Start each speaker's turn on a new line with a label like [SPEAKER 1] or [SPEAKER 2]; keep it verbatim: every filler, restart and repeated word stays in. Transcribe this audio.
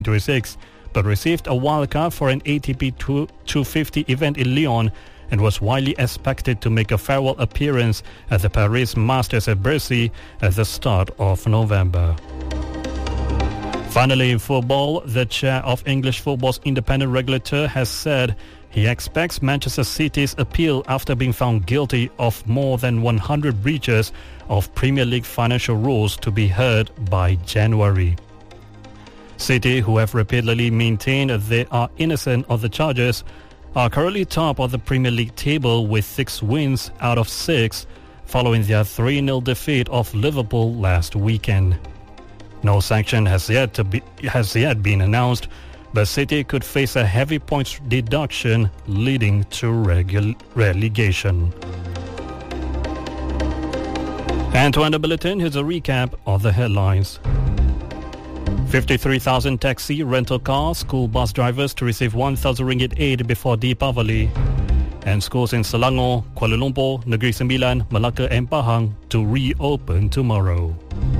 [SPEAKER 1] twenty-six, but received a wildcard for an A T P two fifty event in Lyon and was widely expected to make a farewell appearance at the Paris Masters at Bercy at the start of November. Finally, in football, the chair of English football's independent regulator has said he expects Manchester City's appeal after being found guilty of more than one hundred breaches of Premier League financial rules to be heard by January. City, who have repeatedly maintained they are innocent of the charges, are currently top of the Premier League table with six wins out of six, following their three nil defeat of Liverpool last weekend. No sanction has yet to be has yet been announced, but City could face a heavy points deduction leading to regu- relegation. And to end the bulletin, here's a recap of the headlines. fifty-three thousand taxi, rental car, school bus drivers to receive one thousand ringgit aid before Deepavali. And schools in Selangor, Kuala Lumpur, Negeri Sembilan, Malacca and Pahang to reopen tomorrow.